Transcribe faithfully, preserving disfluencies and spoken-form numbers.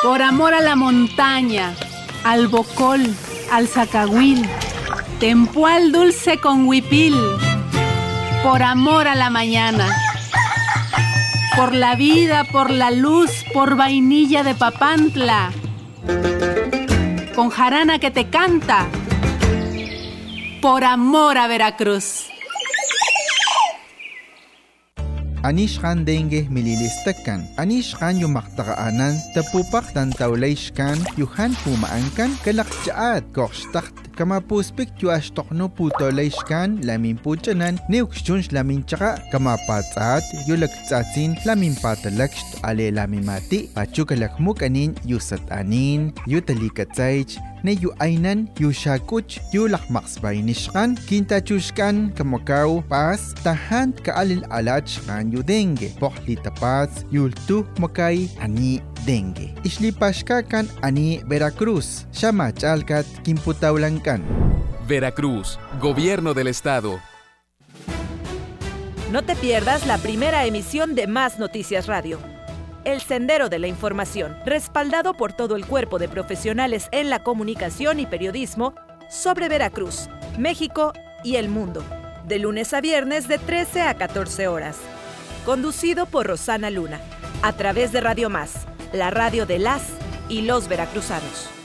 Por amor a la montaña, al bocol, al zacahuil, tempual dulce con huipil. Por amor a la mañana, por la vida, por la luz, por vainilla de Papantla, con jarana que te canta, por amor a Veracruz. Anishkan dengue mililistakan. Anishkan yung maktaqaanan, tapupak tantawlayshkan, yuhan pumaankan, kalakjaat, kokstakt, kamapuspik yu ashtokno putolayshkan, lamin puchanan, neukshunsh lamin tsaka, kamapatsaat, yu lagtsatsin, lamin patalakst, ale lamin mati, pachukalakmuk anin, yu satanin, yu talikatsaych, ne yu aynan, yu shakuch, yu lakmaksbaynishkan, kintachushkan, kamakaw, pas, tahant kaalil alachkan, yu dengue, pohli tapats, yultu makay, ani dengue. Islipashkakan ani Veracruz, Shamachalkat, Kimputaulankan. Veracruz, Gobierno del Estado. No te pierdas la primera emisión de Más Noticias Radio. El Sendero de la Información, respaldado por todo el cuerpo de profesionales en la comunicación y periodismo sobre Veracruz, México y el mundo. De lunes a viernes de trece a catorce horas. Conducido por Rosana Luna, a través de Radio Más, la radio de las y los veracruzanos.